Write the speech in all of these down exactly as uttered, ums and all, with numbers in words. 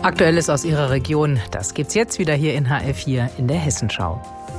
Aktuelles aus Ihrer Region, das gibt's jetzt wieder hier in H R vier in der Hessenschau.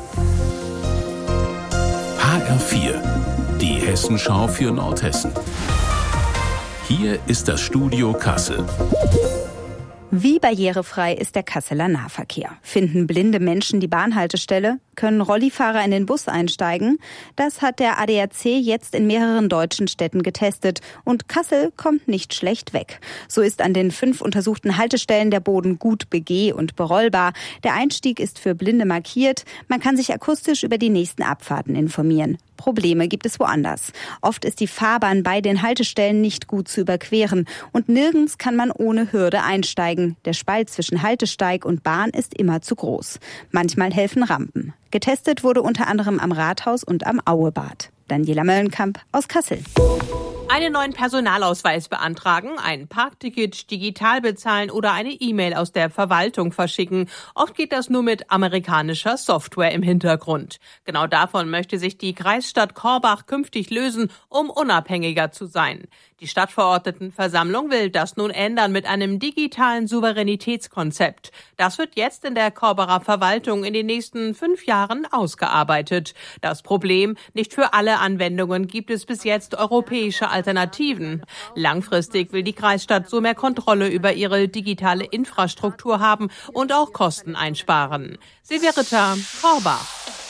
H R vier, die Hessenschau für Nordhessen. Hier ist das Studio Kassel. Wie barrierefrei ist der Kasseler Nahverkehr? Finden blinde Menschen die Bahnhaltestelle? Können Rollifahrer in den Bus einsteigen? Das hat der A D A C jetzt in mehreren deutschen Städten getestet. Und Kassel kommt nicht schlecht weg. So ist an den fünf untersuchten Haltestellen der Boden gut begeh- und berollbar. Der Einstieg ist für Blinde markiert. Man kann sich akustisch über die nächsten Abfahrten informieren. Probleme gibt es woanders. Oft ist die Fahrbahn bei den Haltestellen nicht gut zu überqueren. Und nirgends kann man ohne Hürde einsteigen. Der Spalt zwischen Haltesteig und Bahn ist immer zu groß. Manchmal helfen Rampen. Getestet wurde unter anderem am Rathaus und am Auebad. Daniela Möllenkamp aus Kassel. Einen neuen Personalausweis beantragen, ein Parkticket digital bezahlen oder eine E-Mail aus der Verwaltung verschicken. Oft geht das nur mit amerikanischer Software im Hintergrund. Genau davon möchte sich die Kreisstadt Korbach künftig lösen, um unabhängiger zu sein. Die Stadtverordnetenversammlung will das nun ändern mit einem digitalen Souveränitätskonzept. Das wird jetzt in der Korbacher Verwaltung in den nächsten fünf Jahren ausgearbeitet. Das Problem: Nicht für alle Anwendungen gibt es bis jetzt europäische Alternativen. Langfristig will die Kreisstadt so mehr Kontrolle über ihre digitale Infrastruktur haben und auch Kosten einsparen. Silvia Ritter, Korbach.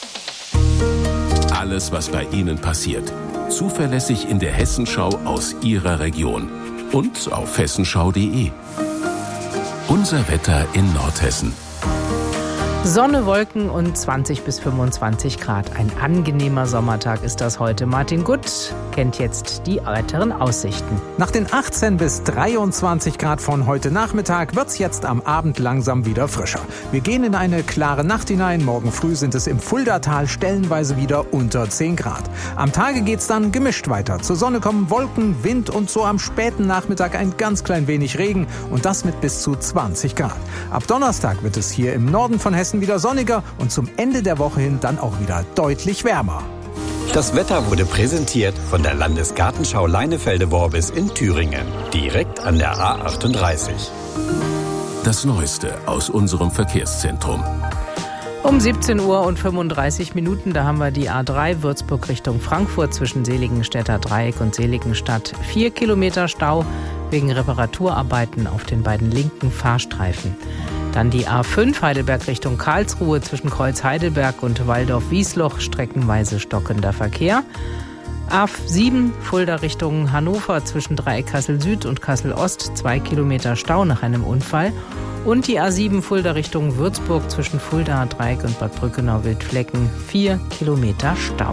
Alles, was bei Ihnen passiert. Zuverlässig in der Hessenschau aus Ihrer Region. Und auf hessenschau punkt de. Unser Wetter in Nordhessen. Sonne, Wolken und zwanzig bis fünfundzwanzig Grad. Ein angenehmer Sommertag ist das heute. Martin Gutt kennt jetzt die weiteren Aussichten. Nach den achtzehn bis dreiundzwanzig Grad von heute Nachmittag wird's jetzt am Abend langsam wieder frischer. Wir gehen in eine klare Nacht hinein. Morgen früh sind es im Fuldatal stellenweise wieder unter zehn Grad. Am Tage geht's dann gemischt weiter. Zur Sonne kommen Wolken, Wind und so am späten Nachmittag ein ganz klein wenig Regen. Und das mit bis zu zwanzig Grad. Ab Donnerstag wird es hier im Norden von Hessen wieder sonniger und zum Ende der Woche hin dann auch wieder deutlich wärmer. Das Wetter wurde präsentiert von der Landesgartenschau Leinefelde-Worbis in Thüringen, direkt an der A achtunddreißig. Das Neueste aus unserem Verkehrszentrum. Um siebzehn Uhr und fünfunddreißig Minuten, da haben wir die A drei Würzburg Richtung Frankfurt zwischen Seligenstädter Dreieck und Seligenstadt. Vier Kilometer Stau wegen Reparaturarbeiten auf den beiden linken Fahrstreifen. Dann die A fünf Heidelberg Richtung Karlsruhe zwischen Kreuz Heidelberg und Waldorf-Wiesloch, streckenweise stockender Verkehr. A sieben Fulda Richtung Hannover zwischen Dreieck Kassel Süd und Kassel Ost, zwei Kilometer Stau nach einem Unfall. Und die A sieben Fulda Richtung Würzburg zwischen Fulda, Dreieck und Bad Brückenau-Wildflecken, vier Kilometer Stau.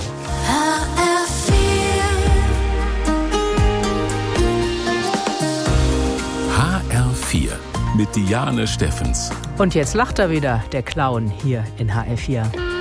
H R vier mit Diane Steffens. Und jetzt lacht er wieder, der Clown hier in H R vier.